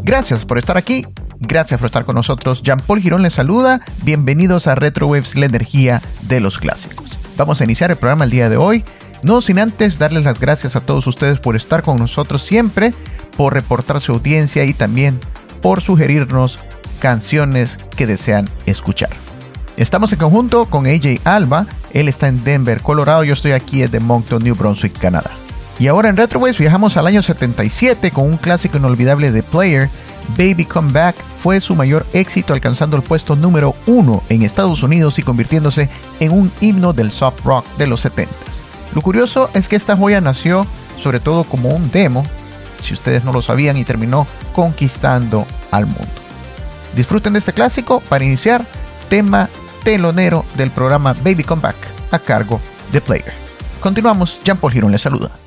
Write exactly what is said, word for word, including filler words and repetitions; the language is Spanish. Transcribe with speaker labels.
Speaker 1: Gracias por estar aquí, gracias por estar con nosotros. Jean-Paul Girón les saluda, bienvenidos a Retrowaves, la energía de los clásicos. Vamos a iniciar el programa el día de hoy, no sin antes darles las gracias a todos ustedes por estar con nosotros siempre, por reportar su audiencia y también por sugerirnos canciones que desean escuchar. Estamos en conjunto con A J Alba, él está en Denver, Colorado, yo estoy aquí desde Moncton, New Brunswick, Canadá. Y ahora en Retrowaves viajamos al año setenta y siete con un clásico inolvidable de Player. Baby Come Back fue su mayor éxito, alcanzando el puesto número uno en Estados Unidos y convirtiéndose en un himno del soft rock de los setentas. Lo curioso es que esta joya nació sobre todo como un demo, si ustedes no lo sabían, y terminó conquistando al mundo. Disfruten de este clásico para iniciar, tema telonero del programa Baby Come Back a cargo de Player. Continuamos, Jean-Paul Girón les saluda.